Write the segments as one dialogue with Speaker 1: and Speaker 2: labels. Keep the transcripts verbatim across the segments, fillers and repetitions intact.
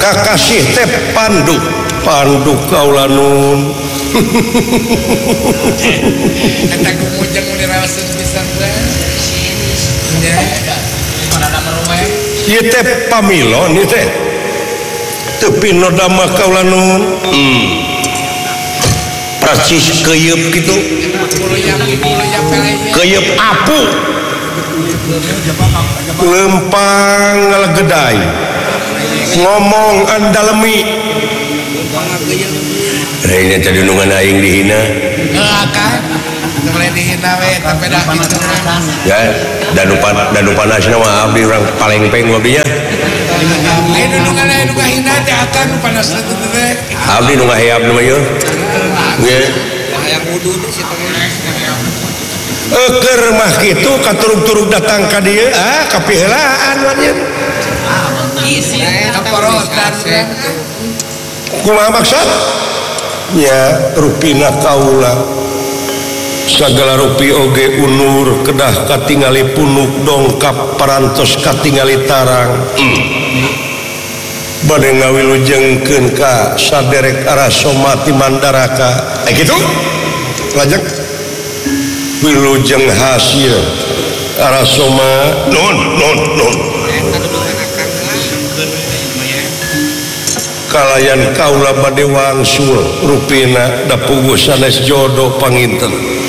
Speaker 1: kakasih teh Pandu Pandu kaula nun
Speaker 2: eta kumujeng mun diraoseun pisan teh nya pada rumah
Speaker 1: ieu teh pamilon ieu teh teu pinodama kaula nun hmm persis keuyeub kitu keuyeub apu lempang ngalegedai ngomong andalemi rene tadi nungan aing dihina
Speaker 2: heeh kan boleh dihina we tapi dah kitu
Speaker 1: ya dan lupa dan lupa nasna mah abdi urang paling peng abdinya
Speaker 2: aing nungan aing nu ngahina teh akan nu panasna teh teh
Speaker 1: abdi nu ngaheap nu mah ieu nge
Speaker 2: hayang wudu si
Speaker 1: eukeur mah kitu katurug-turug datang ka dieu ah kapiheulaan nya
Speaker 2: isi kaporotan
Speaker 1: kumaha maksud nya rupina kaula sagala rupi oge unur kedah katingali punuk dongkap parantos katingali tarang hmm. bade ngawilujengkeun ka saderek Arasoma ti Mandaraka eh kitu lajeng wilujeng hasil Arasoma non non non kalayan kaula bade wangsul rupina da puguh sanes jodoh panginten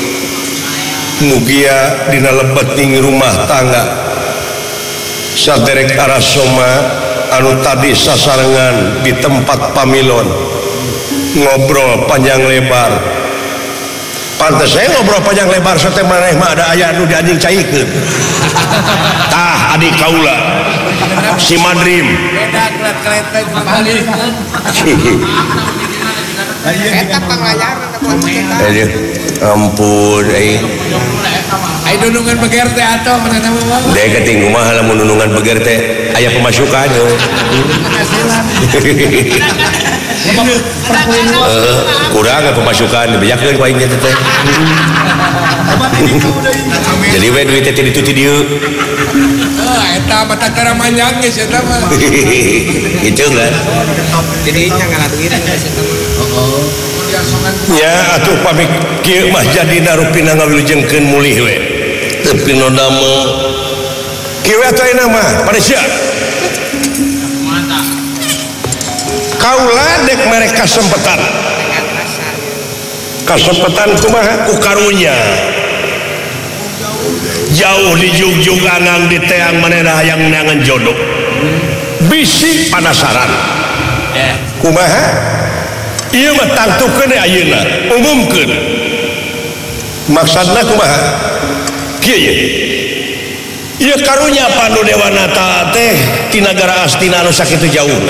Speaker 1: mugia dina lebeting rumah tangga saderek Arasoma anu tadi sasarengan di tempat pamilon ngobrol panjang lebar pantes saya ngobrol panjang lebar sote maneh mah ada aya anu dianjing caikeun tah adik kaula si Madrim
Speaker 2: beda klet-kletek balik eta panglayar
Speaker 1: aduh ampun ai
Speaker 2: ai nunungan beger teh atoh manehna mah
Speaker 1: deui keting kumaha lamun nunungan beger teh aya pemasukan heeh kurang pemasukan dibejakeun ku aing teh jadi we duit teh ditu ti dieu
Speaker 2: ah eta mata cara manjang geus eta mah
Speaker 1: kitu lah
Speaker 2: jadi nya ngaladuin eta mah
Speaker 1: ya atuh pamik kieu mah jadina rupina ngawilujengkeun mulih we teu pinodama kieu atuh ayeuna mah panesya kaula dek mere kasempetan kasempetan kumaha ku karunya jauh di jug-jugangan di teang manehna hayang neangan jodoh bisi panasaran kumaha ieu mah tangtukeun deui ayeuna umumkeun maksudna kumaha kieu ye ieu karunya panu Dewanata teh ti nagara Astina anu sakitu jauhna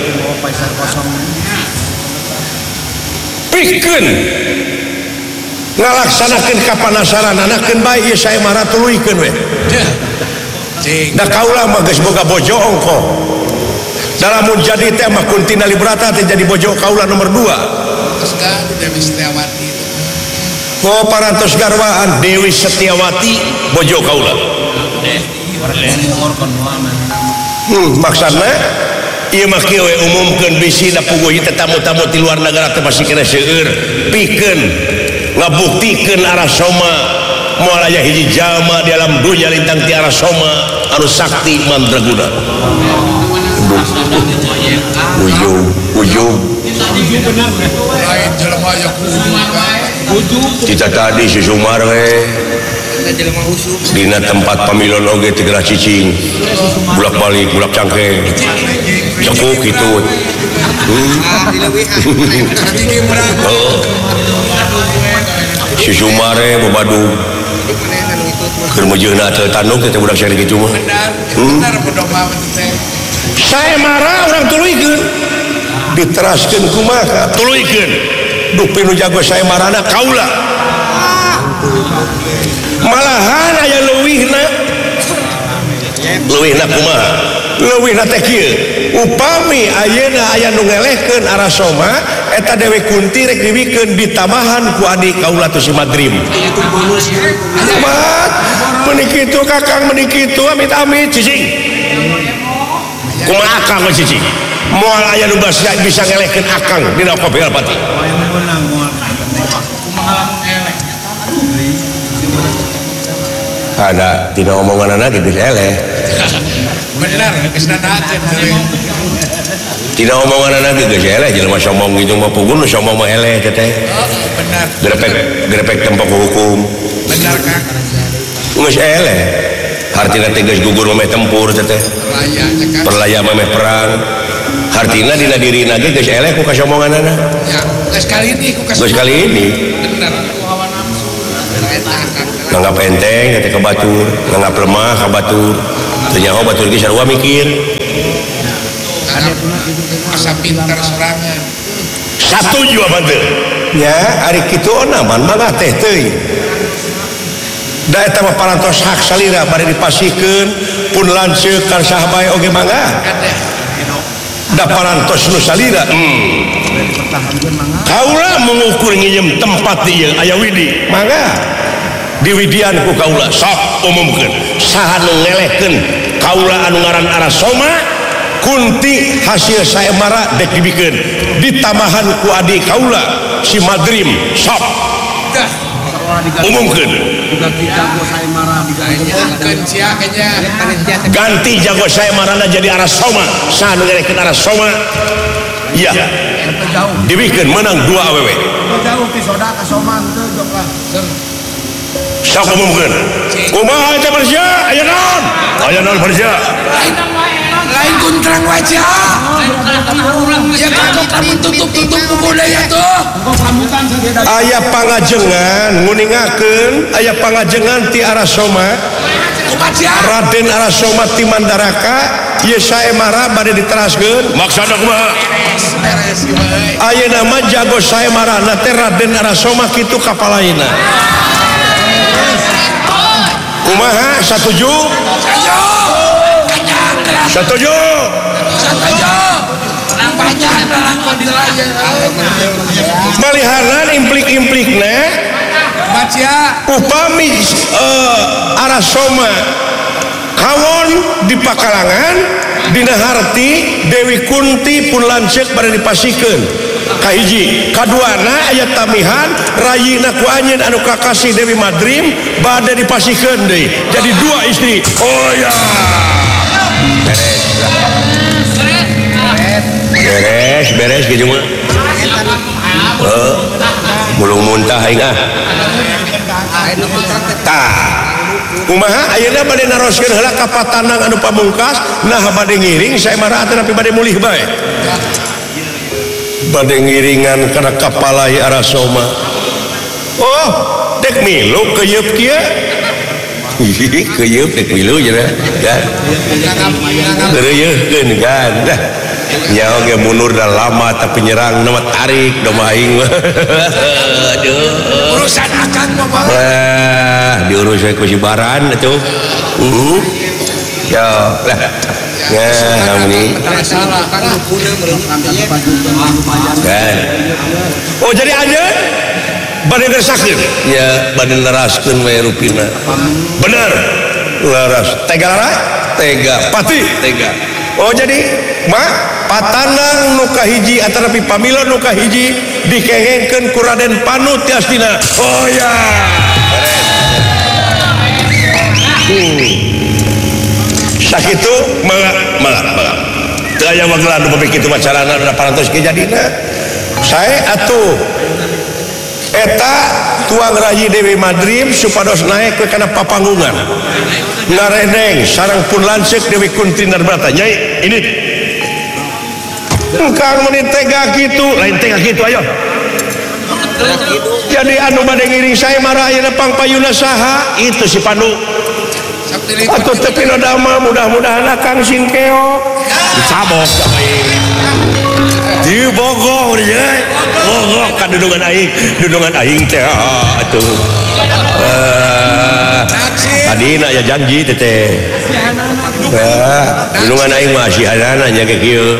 Speaker 1: pikeun ngalaksanakeun kapanasaran anakeun bae ieu sae mah ratuluykeun we da kaula mah geus boga bojo ongko dalamun jadi teh mah Kuntina Librata teh jadi bojo kaula nomor dua
Speaker 2: terus kan Dewi Setiawati
Speaker 1: oh parantos garwaan Dewi Setiawati bojo kaula hmm maksudna ieu mah kieu we umumkeun bisi da puguh ieu tamu-tamu ti luar negara teh masih kena seueur pikeun ngabuktikeun Arasoma moal aya hiji jalma di alam dunya lintang ti Arasoma anu sakti mandraguna ujung ujung
Speaker 2: lain jelema aya kudu
Speaker 1: kita tadi si Sumar we
Speaker 2: jelema usuk
Speaker 1: dina tempat pamilon oge ti geura cicing bulak balik bulak cangkeng cekuk kitu si Sumar we babadu keur meujeuhna teu tanduk teh budak sare kitu mah
Speaker 2: benar berdoa teh
Speaker 1: sae marah urang tuluykeun diteraskeun kumaha tuluykeun duh pinu jago sae marahna kaula malahan aya leuwihna leuwihna kumaha leuwihna teh kieu upami ayeuna aya nu ngelehkeun Arasoma eta Dewi Kunti rek diwikeun ditamahan ku adik kaula tu si Madrim mat meuni kitu kakang meuni kitu amit-amit cicing kumaha akang cicing moal aya nu bisa bisa ngelehkeun akang dina kopi pati ada tina omongan anak geus eleh
Speaker 2: bener geus nadakeun
Speaker 1: tina omongan anak geus eleh jelema sombong gitu mah pugun sombong mah eleh teh
Speaker 2: oh bener
Speaker 1: grepek grepek tempat hukum
Speaker 2: bener Kang
Speaker 1: geus eleh hartina teh geus gugur mah tempur teh
Speaker 2: perlaya Kang
Speaker 1: perlaya mah perang hartina dina dirina ge geus eleh ku kasomonganana
Speaker 2: ya geus kali ini ku
Speaker 1: geus kali ini
Speaker 2: bener hawa nafsu
Speaker 1: nganggap enteng teh ka batur nganggap lemah ka batur teu nyaho batur ge sarua mikir
Speaker 2: masa pintar sorangan
Speaker 1: satuju apa teu nya ari kitu onaman mangga teh teuing da eta mah parantos hak salira bari dipasikeun pun lanceuk ka sahabat oge mangga da parantos nu salira hmm. kaula mengukur nginjem tempat ieu aya widi mangga diwidian ku kaula sok umumkeun saha nu ngelehkeun kaula anu ngaran Arasoma kunti hasil saemara dek dibikeun ditamahan ku adik kaula si Madrim sok umumkeun ganti jago saemarana jadi Arasoma saha nu ngelehkeun Arasoma iya dibikeun menang dua awewe
Speaker 3: jauh ti soda ka Soma teu jok lah
Speaker 1: sok umumkeun kumaha eta Persya aya naon aya naon Persya
Speaker 2: lain kuntrang wajah ya kagok lamun tutup-tutup budaya tuh
Speaker 1: aya pangajengan nguningakeun aya pangajengan ti Arasoma Raden Arasoma ti Mandaraka ieu saemara bade diteraskeun maksudna kumaha ayeuna mah jago saemarana teh Raden Arasoma kitu kapalaina kumaha satuju satuju malihanan implik-implikna
Speaker 2: baca
Speaker 1: upami uh, Arasoma kawon di pakalangan dina harti Dewi Kunti pun lanceuk bade dipasikeun kahiji kaduana aya tamihan rayina ku anjeun anu kakasih Dewi Madrim bade dipasikeun deui jadi dua istri oh ya beres beres gitu mah heeh mulung muntah aing ah tah kumaha ayeuna bade naroskeun heula ka patanang anu pamungkas nah bade ngiring saemara teh nepi bade mulih bae bade ngiringan kana kapalai Arasoma oh dek milu keuyeub kieu keuyeub dek milu cenah kan geureuyeun kan dah nya oge mundur dah lama tapi nyerang nama tarik domah aing aduh
Speaker 2: urusan akang mah
Speaker 1: wah diurus ku si Baran atuh uh ya lah ya ini
Speaker 2: salah karena
Speaker 1: kan oh jadi anjeun bade ngerasakeun ya bade laraskeun we rupina bener laras tega lara tega pati tega oh jadi mah patanang nu kahiji atanapi pamilon nu kahiji dikengengkeun ku Raden Panu tiastina oh ya hmm. sakitu mangga mangga mangga teu aya magelan nu kitu macarana da parantos kejadina sae atuh eta tuang rayi Dewi Madrim supados naik ke kana papanggungan ngaredeng sareng pun lanceuk Dewi Kunti Narbrata nyai ini engkang menit tega gitu lain tega gitu ayo jadi anu bade ngiring saemara ayeuna pangpayuna saha itu si Pandu atuh teu pinodama mudah-mudahan akang singkeok dicabok di bogoh dia bogoh kan dudungan aing dudungan aing teh atuh tadina ya janji teh teh dudungan aing mah asihanana nya kieu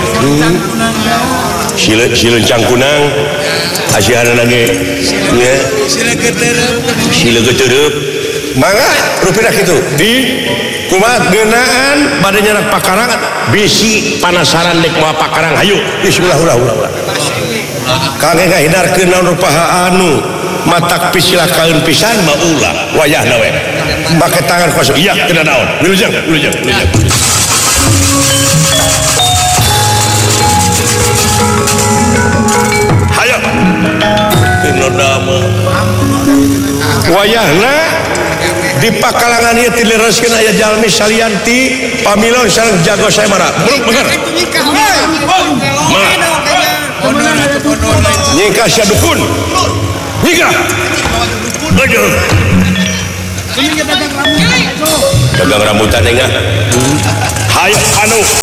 Speaker 1: sile silencang kunang asihanana ge nya sile geutereup sile geutereup mangga rupina kitu di kumaha geunaan bade nyerak pakarangan bisi panasaran dek moal pakarang hayu bismillah ulah ulah ulah kangge ngahindarkeun naon rupaha anu matak pisilakaeun pisan mah ulah wayahna we make tangan kosong iya kena naon wilujeng wilujeng wilujeng hayo tino dama wayahna di pakalangan ieu dilereskeun aya jalmi salian ti pamilon sareng jago saya mara belum bener nyingka sia dukun nyingka aduh dagang rambutan enggak hayo anu